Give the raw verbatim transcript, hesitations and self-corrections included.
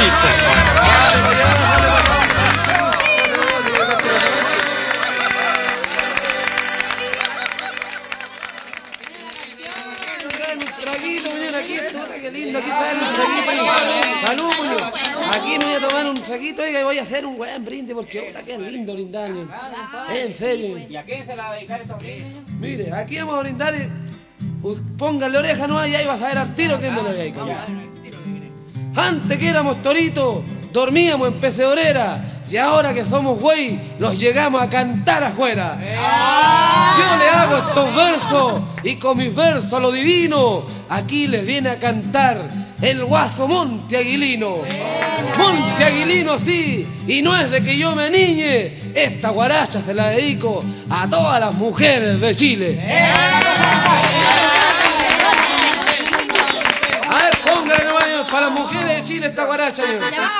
Salud, Muñoz. Aquí me voy a tomar un traguito y voy a hacer un buen brindis porque puta, qué lindo brindarle. En serio. ¿Y a quién se la va a dedicar estos brindis? Mire, aquí vamos a brindar y pues, póngale oreja no y ahí vas a ver al tiro quién me lo voy a dedicar. Antes que éramos toritos, dormíamos en pecedorera y ahora que somos güey, los llegamos a cantar afuera. Yo le hago estos versos y con mis versos a lo divino, aquí les viene a cantar el guaso Monte Aguilino. Monte Aguilino, sí, y no es de que yo me niñe, esta guaracha se la dedico a todas las mujeres de Chile. A ver, póngale nomás para las mujeres de Chile esta guaracha.